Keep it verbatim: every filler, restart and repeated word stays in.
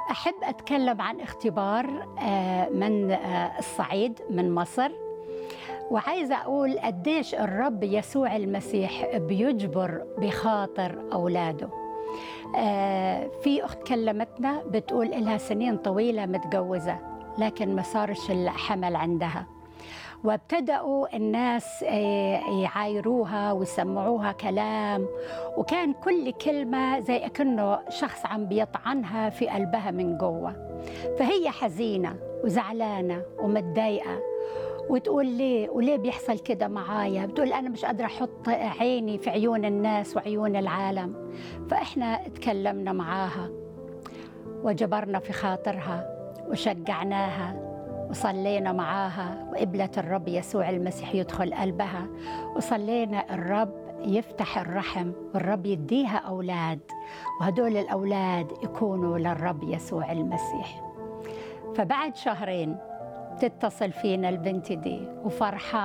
أحب أتكلم عن اختبار آه، من آه، الصعيد من مصر. وعايزة أقول قديش الرب يسوع المسيح بيجبر بخاطر أولاده. آه، في أخت كلمتنا بتقول إلها سنين طويلة متجوزة لكن ما صارش الحمل عندها، وابتدأوا الناس آه، يعايروها ويسمعوها كلام، وكان كل كلمة زي كأنه شخص عم بيطعنها في قلبها من جوه. فهي حزينة وزعلانة ومتضايقة، وتقول ليه وليه بيحصل كده معايا. بتقول أنا مش قادرة أحط عيني في عيون الناس وعيون العالم. فإحنا اتكلمنا معاها وجبرنا في خاطرها وشجعناها وصلينا معاها، وقبلت الرب يسوع المسيح يدخل قلبها، وصلينا الرب يفتح الرحم والرب يديها أولاد، وهدول الأولاد يكونوا للرب يسوع المسيح. فبعد شهرين تتصل فينا البنت دي وفرحانة